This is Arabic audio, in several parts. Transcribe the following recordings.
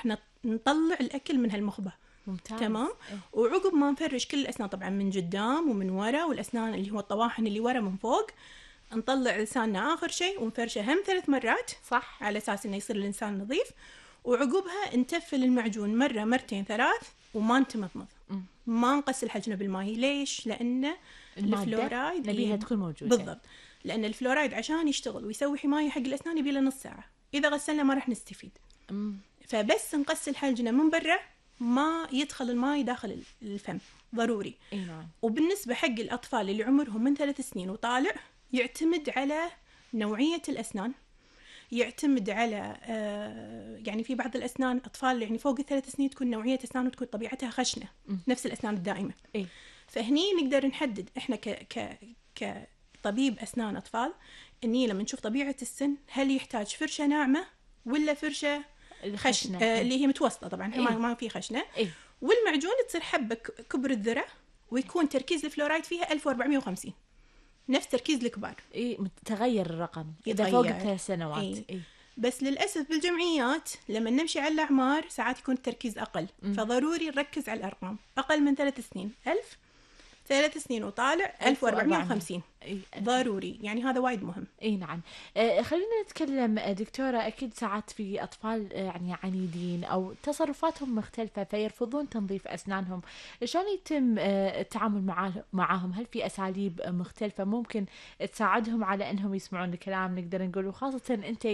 راح نطلع الأكل من هالمخبة. ممتاز. تمام. وعقب ما نفرش كل الأسنان طبعا من قدام ومن ورا، والأسنان اللي هو الطواحن اللي ورا من فوق، نطلع لساننا آخر شيء ونفرشه هم 3 مرات، صح، على أساس إنه يصير الإنسان نظيف. وعقبها نتفل المعجون مرة مرتين 3 وما نتمضمض، ما نغسل حجنا بالماء. ليش؟ لأن الفلورايد نبيها تكون موجودة. بالضبط، لأن الفلورايد عشان يشتغل ويسوي حماية حق الأسنان يبي له نص ساعة، إذا غسلنا ما راح نستفيد. فبس نغسل حلجنا من برا، ما يدخل الماء داخل الفم، ضروري. نعم. وبالنسبة حق الأطفال اللي عمرهم من 3 سنين وطالع، يعتمد على نوعية الأسنان، يعتمد على يعني في بعض الأسنان أطفال يعني فوق 3 سنين تكون نوعية أسنان وتكون طبيعتها خشنة، نفس الأسنان الدائمة. فهني نقدر نحدد إحنا كطبيب أسنان أطفال، إني لما نشوف طبيعة السن هل يحتاج فرشة ناعمة ولا فرشة خشنة اللي هي متوسطة. طبعا ما في خشنة. والمعجون تصير حبة كبر الذرة، ويكون تركيز الفلورايد فيها 1450، نفس تركيز الكبار. تغير الرقم إذا فوق 3 سنوات. بس للأسف بالجمعيات لما نمشي على الأعمار ساعات يكون التركيز أقل. فضروري نركز على الأرقام. أقل من 3 سنين 1000، 3 سنين وطالع 1450. ضروري، يعني هذا وايد مهم. نعم. خلينا نتكلم دكتورة، أكيد ساعات في أطفال يعني عنيدين أو تصرفاتهم مختلفة فيرفضون تنظيف أسنانهم، شلون يتم التعامل معهم؟ هل في أساليب مختلفة ممكن تساعدهم على أنهم يسمعون الكلام، نقدر نقول، وخاصة أنت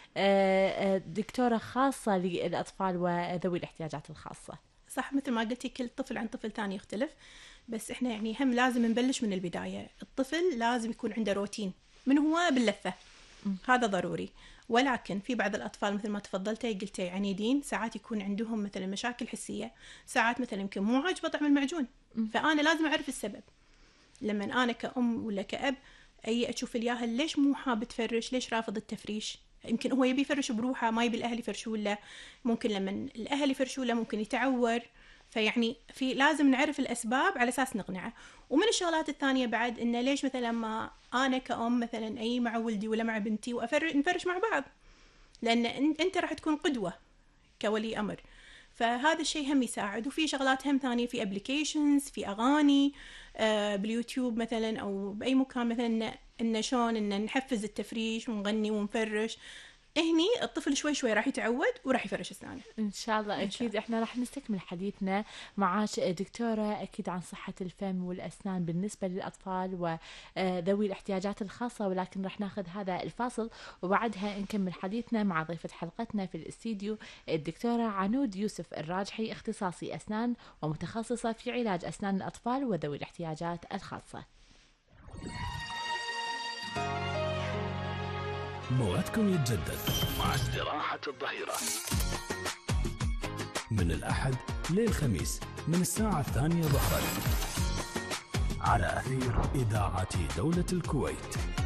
دكتورة خاصة للأطفال وذوي الاحتياجات الخاصة؟ صح، مثل ما قلتي كل طفل عن طفل تاني يختلف، بس إحنا يعني هم لازم نبلش من البداية. الطفل لازم يكون عنده روتين من هو باللفة، هذا ضروري. ولكن في بعض الأطفال مثل ما تفضلتي قلتي عنيدين، ساعات يكون عندهم مثلا مشاكل حسية، ساعات مثلا يمكن مو عاجبه طعم المعجون. فأنا لازم أعرف السبب. لما أنا كأم ولا كأب أشوف الياهل ليش مو حاب تفرش، ليش رافض التفريش، يمكن هو يبي يفرش بروحه، ما يبي الأهل يفرشوا له، ممكن لما الأهل يفرشوا له ممكن يتعور. فيعني لازم نعرف الأسباب على أساس نقنعه. ومن الشغلات الثانية بعد إنه ليش مثلا ما أنا كأم مثلا أي مع ولدي ولا مع بنتي نفرش مع بعض، لأن أنت راح تكون قدوة كولي أمر. فهذا الشيء هم يساعد. وفي شغلات هم ثانية، في أبليكيشنز، في أغاني باليوتيوب مثلا أو بأي مكان، مثلا إن شلون إن نحفز التفريش ونغني ونفرش. هني الطفل شوي شوي راح يتعود وراح يفرش أسنانه إن شاء الله. أكيد إحنا راح نستكمل حديثنا مع دكتورة أكيد عن صحة الفم والأسنان بالنسبة للأطفال وذوي الاحتياجات الخاصة، ولكن راح ناخذ هذا الفاصل وبعدها نكمل حديثنا مع ضيفة حلقتنا في الاستديو الدكتورة عنود يوسف الراجحي، اختصاصي أسنان ومتخصصة في علاج أسنان الأطفال وذوي الاحتياجات الخاصة. موعدكم يتجدد مع استراحة الظهيرة من الأحد للخميس من الساعة 2 ظهرا على أثير إذاعة دولة الكويت.